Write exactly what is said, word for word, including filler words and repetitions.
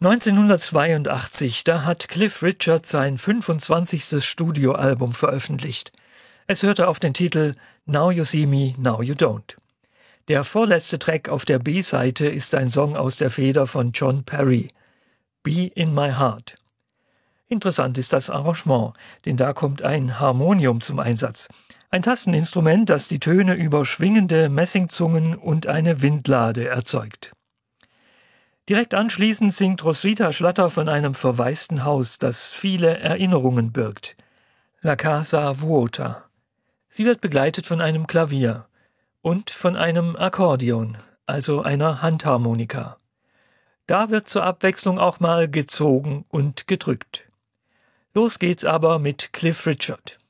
neunzehnhundertzweiundachtzig, da hat Cliff Richard sein fünfundzwanzigstes Studioalbum veröffentlicht. Es hörte auf den Titel Now You See Me, Now You Don't. Der vorletzte Track auf der B-Seite ist ein Song aus der Feder von John Perry, Be in My Heart. Interessant ist das Arrangement, denn da kommt ein Harmonium zum Einsatz. Ein Tasteninstrument, das die Töne über schwingende Messingzungen und eine Windlade erzeugt. Direkt anschließend singt Roswitha Schlatter von einem verwaisten Haus, das viele Erinnerungen birgt. La Casa Vuota. Sie wird begleitet von einem Klavier und von einem Akkordeon, also einer Handharmonika. Da wird zur Abwechslung auch mal gezogen und gedrückt. Los geht's aber mit Cliff Richard.